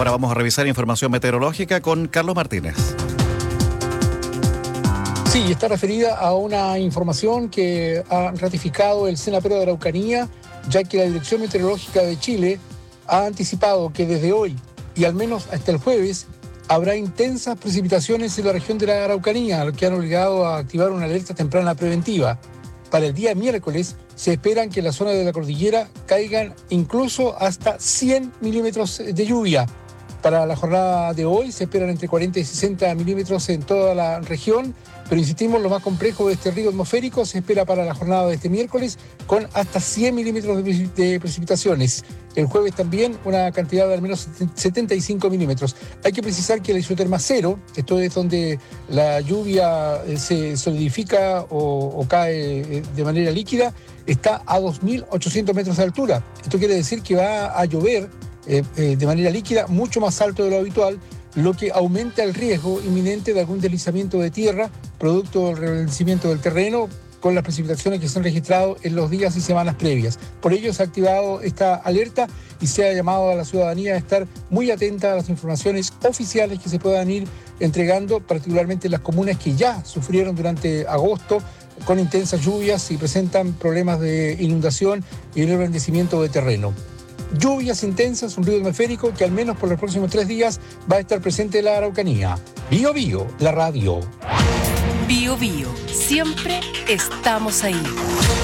Ahora vamos a revisar información meteorológica con Carlos Martínez. Sí, está referida a una información que ha ratificado el Senapero de Araucanía, ya que la Dirección Meteorológica de Chile ha anticipado que desde hoy y al menos hasta el jueves habrá intensas precipitaciones en la región de la Araucanía, lo que han obligado a activar una alerta temprana preventiva. Para el día miércoles se esperan que en la zona de la cordillera caigan incluso hasta 100 milímetros de lluvia. Para la jornada de hoy se esperan entre 40 y 60 milímetros en toda la región, pero insistimos, lo más complejo de este río atmosférico se espera para la jornada de este miércoles con hasta 100 milímetros de precipitaciones. El jueves también una cantidad de al menos 75 milímetros. Hay que precisar que el isoterma cero, esto es donde la lluvia se solidifica o cae de manera líquida, está a 2.800 metros de altura. Esto quiere decir que va a llover de manera líquida mucho más alto de lo habitual, lo que aumenta el riesgo inminente de algún deslizamiento de tierra producto del rebalsamiento del terreno con las precipitaciones que se han registrado en los días y semanas previas. Por ello se ha activado esta alerta y se ha llamado a la ciudadanía a estar muy atenta a las informaciones oficiales que se puedan ir entregando, particularmente en las comunas que ya sufrieron durante agosto con intensas lluvias y presentan problemas de inundación y reblandecimiento de terreno. Lluvias intensas, un río atmosférico que al menos por los próximos 3 días va a estar presente en la Araucanía. Bío la radio. Bío, siempre estamos ahí.